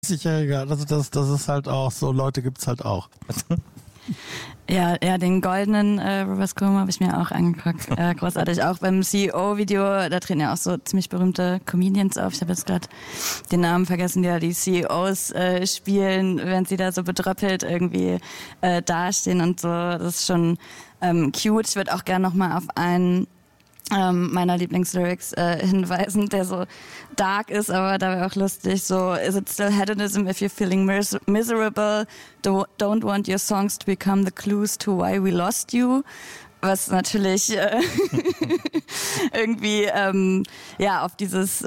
30-Jähriger, also das ist halt auch so, Leute gibt's halt auch. Ja, den goldenen Reverse Chrome habe ich mir auch angeguckt. Großartig. Auch beim CEO-Video, da treten ja auch so ziemlich berühmte Comedians auf. Ich habe jetzt gerade den Namen vergessen, die ja die CEOs spielen, während sie da so bedröppelt irgendwie dastehen und so. Das ist schon cute. Ich würde auch gerne nochmal auf einen meiner Lieblingslyrics hinweisen, der so dark ist, aber dabei auch lustig. So, is it still hedonism if you're feeling miserable? Don't want your songs to become the clues to why we lost you. Was natürlich irgendwie auf dieses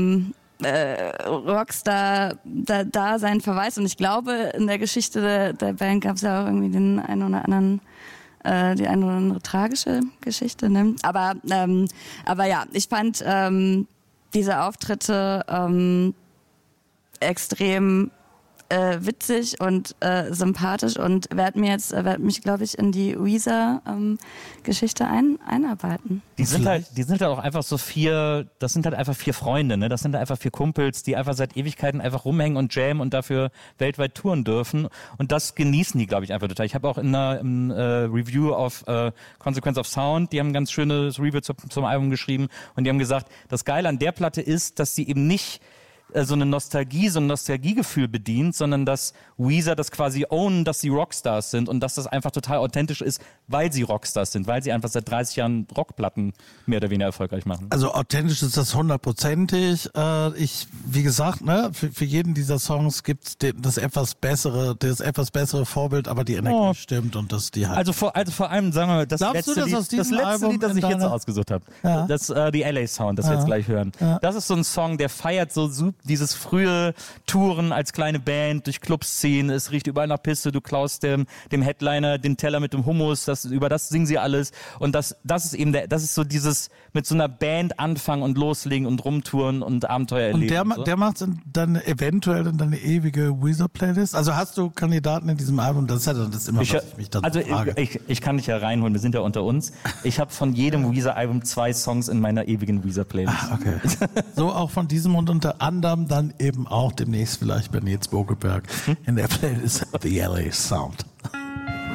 Rockstar-Dasein verweist. Und ich glaube, in der Geschichte der Band gab es ja auch irgendwie den einen oder anderen die eine oder andere tragische Geschichte, ne? Aber ja, ich fand diese Auftritte extrem witzig und sympathisch und werde mich, glaube ich, in die Weezer-Geschichte einarbeiten. Die sind halt auch einfach so das sind halt einfach 4 Freunde, ne? Das sind halt einfach 4 Kumpels, die einfach seit Ewigkeiten einfach rumhängen und jammen und dafür weltweit touren dürfen. Und das genießen die, glaube ich, einfach total. Ich habe auch in einer Review auf Consequence of Sound, die haben ein ganz schönes Review zum Album geschrieben und die haben gesagt, das Geile an der Platte ist, dass sie eben nicht so ein Nostalgiegefühl bedient, sondern dass Weezer das quasi ownen, dass sie Rockstars sind und dass das einfach total authentisch ist, weil sie Rockstars sind, weil sie einfach seit 30 Jahren Rockplatten mehr oder weniger erfolgreich machen. Also authentisch ist das 100%ig. Wie gesagt, ne, für jeden dieser Songs gibt's das etwas bessere Vorbild, aber die Energie stimmt und das die halt. Also vor allem, sagen wir mal, das letzte Lied, das ich jetzt ausgesucht habe, die LA Sound, das wir jetzt gleich hören. Ja. Das ist so ein Song, der feiert so dieses frühe Touren als kleine Band durch Clubs ziehen, es riecht überall nach Pisse, du klaust dem Headliner den Teller mit dem Hummus, über das singen sie alles und das ist eben das ist so dieses mit so einer Band anfangen und loslegen und rumtouren und Abenteuer erleben. Und der macht dann eventuell in deine ewige Weezer-Playlist? Also hast du Kandidaten in diesem Album? Das ist ja das immer, was ich mich dann frage. Ich kann dich ja reinholen, wir sind ja unter uns. Ich habe von jedem Weezer-Album 2 Songs in meiner ewigen Weezer-Playlist. Okay. So auch von diesem und unter anderem dann eben auch demnächst vielleicht bei Nils Bogelberg in der Playlist The LA Sound.